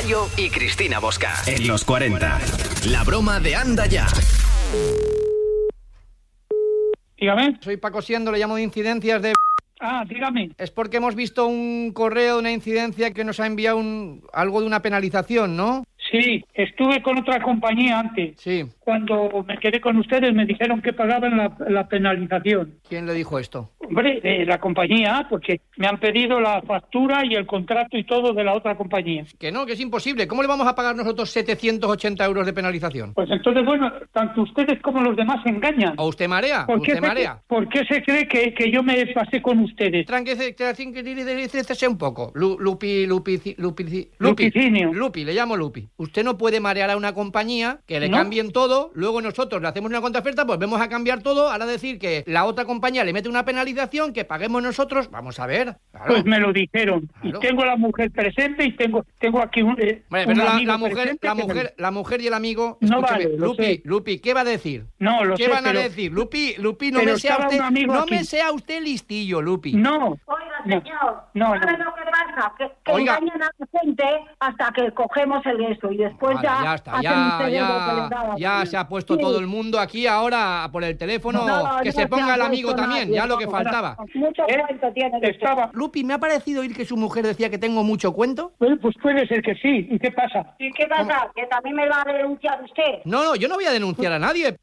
Mayo y Cristina Bosca. En los 40. La broma de Anda Ya. Dígame. Soy Paco Siendo, le llamo de incidencias de... Dígame. Es porque hemos visto un correo de una incidencia que nos ha enviado algo de una penalización, ¿no? Sí, estuve con otra compañía antes. Sí. Cuando me quedé con ustedes me dijeron que pagaban la penalización. ¿Quién le dijo esto? Hombre, la compañía, porque me han pedido la factura y el contrato y todo de la otra compañía. Que no, que es imposible. ¿Cómo le vamos a pagar nosotros 780 euros de penalización? Pues entonces, bueno, tanto ustedes como los demás se engañan. ¿O usted marea? ¿Por qué se cree que yo me pasé con ustedes? Tranquilícese un poco. Lupicinio. Lupi, le llamo Lupi. Usted no puede marear a una compañía que le cambien todo, luego nosotros le hacemos una contraoferta, pues vamos a cambiar todo, ahora decir que la otra compañía le mete una penalización, que paguemos nosotros. Vamos a ver. Claro. Pues me lo dijeron. Claro. Y tengo a la mujer presente y tengo aquí un pero la mujer y el amigo... No escúcheme, vale, Lupi, ¿qué va a decir? No, lo sé, ¿Qué van a decir? Lupi, no me sea usted listillo, Lupi. No. Oiga, señor, no. ¿sabe lo que pasa? Que Oiga. engañan a la gente hasta que cogemos el esto y después Vale, ya está, hacen ustedes lo que les da la ya gana. se ha puesto todo el mundo aquí ahora por el teléfono, que No se ponga el ha amigo puesto también, nadie, ya lo que vamos, faltaba. Mucho cuento tiene de usted. Lupi, me ha parecido oír que su mujer decía que tengo mucho cuento. Pues puede ser que sí. ¿Y qué pasa? ¿Y qué pasa? ¿Que también me va a denunciar usted? No, yo no voy a denunciar a nadie.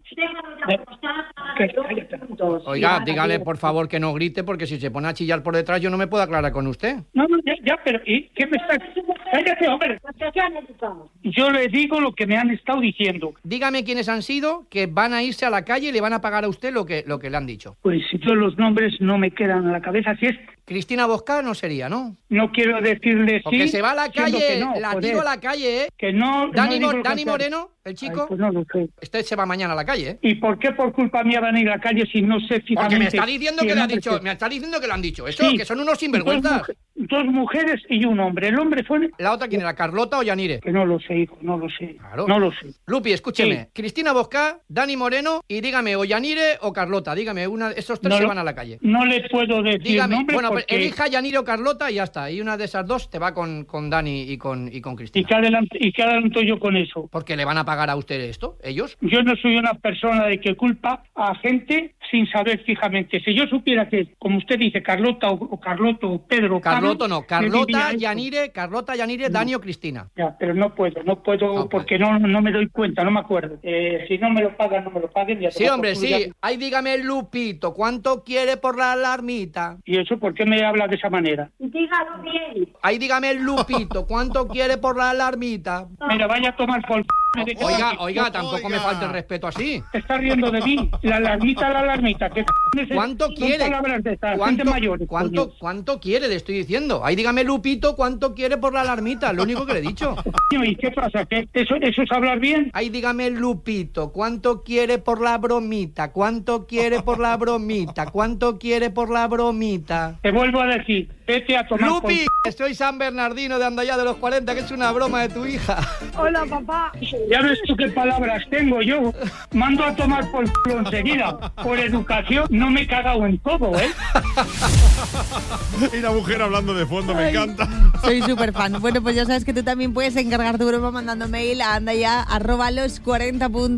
Oiga, dígale por favor que no grite, porque si se pone a chillar por detrás yo no me puedo aclarar con usted. No, ya, pero ¿y qué me está...? Cállate, hombre. Yo le digo lo que me han estado diciendo. Dígame quiénes han sido, que van a irse a la calle y le van a pagar a usted lo que le han dicho. Pues si todos los nombres no me quedan a la cabeza, si es... Cristina Bosca no sería, ¿no? No quiero decirle porque sí... se va a la calle, no, la joder. tiro a la calle, ¿eh? Que no... Dani Dani Moreno, el chico... Ay, pues no lo sé. Usted se va mañana a la calle, ¿eh? ¿Y por qué por culpa mía van a ir a la calle si no sé fijamente... Porque me está diciendo que le ha dicho, me está diciendo que le han dicho eso, sí, que son unos sinvergüenzas. Dos mujeres y un hombre. El hombre fue... ¿La otra quién era, Carlota o Yanire? Que no lo sé, hijo, no lo sé. Claro. No lo sé. Lupi, escúcheme. Sí. Cristina Bosca, Dani Moreno y dígame, o Yanire o Carlota. Dígame, esos tres se van a la calle. No le puedo decir dígame, nombre bueno, porque... pues elija Yanire o Carlota y ya está. Y una de esas dos te va con Dani y con Cristina. ¿Y qué adelanto yo con eso? Porque le van a pagar a usted esto, ellos. Yo no soy una persona de que culpa a gente sin saber fijamente. Si yo supiera que, como usted dice, Carlota o Carloto o Pedro... Carloto no, Carlota, Yanire, Dani o Cristina. Ya, pero no puedo porque no me doy cuenta, no me acuerdo. Si no me lo pagan, no me lo paguen. Ya sí, hombre, sí. Ay, dígame, Lupito, ¿cuánto quiere por la alarmita? ¿Y eso por qué me habla de esa manera? Dígalo bien. Ay, dígame, Lupito, ¿cuánto quiere por la alarmita? Mira, vaya a tomar por... Oiga, tampoco me falte el respeto así. Te estás riendo de mí. La alarmita. ¿Cuánto quiere? ¿Cuánto quiere? Le estoy diciendo. Ay, dígame, Lupito, ¿cuánto quiere por la alarmita? Lo único que le he dicho. ¿Y qué pasa? ¿Eso es hablar bien? Ay, dígame, Lupito, ¿cuánto quiere por la bromita? ¿Cuánto quiere por la bromita? ¿Cuánto quiere por la bromita? Te vuelvo a decir, vete a tomar... Lupi, soy San Bernardino de Andaya de los 40, que es una broma de tu hija. Hola, papá. Ya ves tú qué palabras tengo yo. Mando a tomar por culo enseguida. Por educación no me he cagado en todo, ¿eh? Y la mujer hablando de fondo, me encanta. Soy súper fan. Bueno, pues ya sabes que tú también puedes encargar tu broma mandando mail a andaya@los40.com.